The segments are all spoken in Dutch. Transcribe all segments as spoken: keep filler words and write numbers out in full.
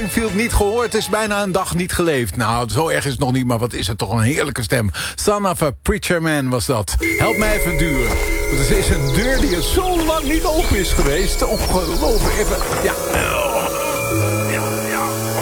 Springfield niet gehoord. Het is bijna een dag niet geleefd. Nou, zo erg is het nog niet, maar wat is het toch een heerlijke stem. Son of a Preacher Man was dat. Help mij even duren. Want het is een deur die er zo lang niet open is geweest. Ongelooflijk. Even, ja. ja, ja.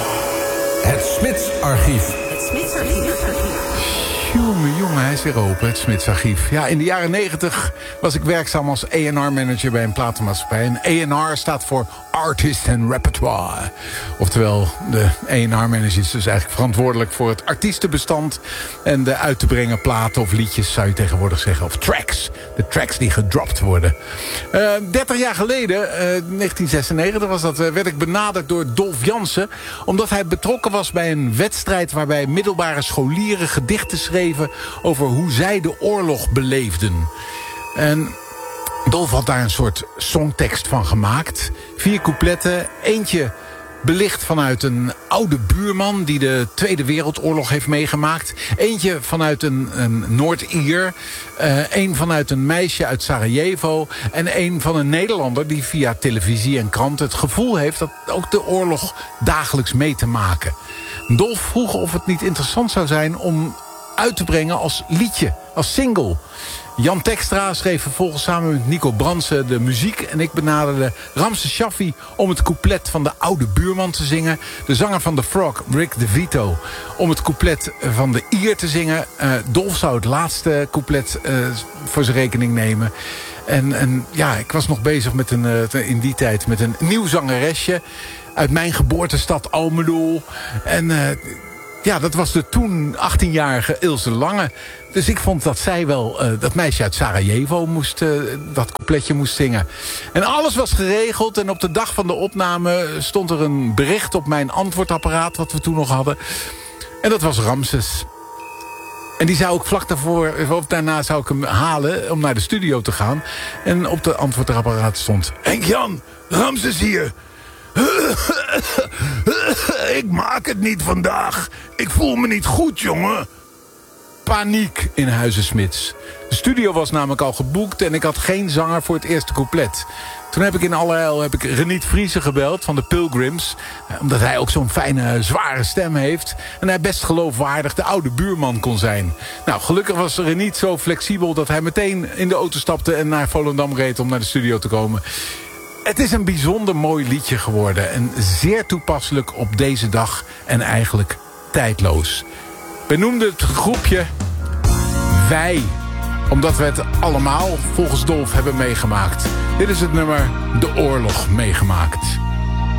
Het Smits-archief. Het Smits-archief. Jongen, jongen, hij is weer open, het Smits-archief. Ja, in de jaren negentig was ik werkzaam als A en R-manager bij een platenmaatschappij. En A en R staat voor Artist and Repertoire. Oftewel, de A en R-manager is dus eigenlijk verantwoordelijk voor het artiestenbestand en de uit te brengen platen of liedjes, zou je tegenwoordig zeggen. Of tracks. De tracks die gedropt worden. Uh, dertig jaar geleden, uh, negentien zesennegentig was dat, uh, werd ik benaderd door Dolf Jansen, omdat hij betrokken was bij een wedstrijd waarbij middelbare scholieren gedichten schreven over hoe zij de oorlog beleefden. En Dolf had daar een soort songtekst van gemaakt. Vier coupletten, eentje belicht vanuit een oude buurman die de Tweede Wereldoorlog heeft meegemaakt. Eentje vanuit een, een Noord-Ier. Uh, een vanuit een meisje uit Sarajevo. En een van een Nederlander die via televisie en krant het gevoel heeft dat ook de oorlog dagelijks mee te maken. Dolf vroeg of het niet interessant zou zijn om uit te brengen als liedje, als single. Jan Tekstra schreef vervolgens samen met Nico Brandsen de muziek en ik benaderde Ramses Shaffi om het couplet van de oude buurman te zingen. De zanger van The Frog, Rick DeVito, om het couplet van de Ier te zingen. Uh, Dolf zou het laatste couplet uh, voor zijn rekening nemen. En, en ja, ik was nog bezig met een, uh, in die tijd met een nieuw zangeresje uit mijn geboortestad Almelo. En Uh, Ja, dat was de toen achttienjarige Ilse Lange. Dus ik vond dat zij wel, uh, dat meisje uit Sarajevo, moest, uh, dat coupletje moest zingen. En alles was geregeld en op de dag van de opname stond er een bericht op mijn antwoordapparaat, wat we toen nog hadden. En dat was Ramses. En die zou ik vlak daarvoor, of daarna zou ik hem halen om naar de studio te gaan. En op de antwoordapparaat stond: Henk-Jan, Ramses hier. Ik maak het niet vandaag. Ik voel me niet goed, jongen. Paniek in Huizen Smits. De studio was namelijk al geboekt en ik had geen zanger voor het eerste couplet. Toen heb ik in allerijl heb ik Reniet Vriese gebeld van de Pilgrims. Omdat hij ook zo'n fijne, zware stem heeft. En hij best geloofwaardig de oude buurman kon zijn. Nou, gelukkig was Reniet zo flexibel dat hij meteen in de auto stapte en naar Volendam reed om naar de studio te komen. Het is een bijzonder mooi liedje geworden. En zeer toepasselijk op deze dag. En eigenlijk tijdloos. We noemden het groepje Wij. Omdat we het allemaal volgens Dolf hebben meegemaakt. Dit is het nummer De Oorlog meegemaakt.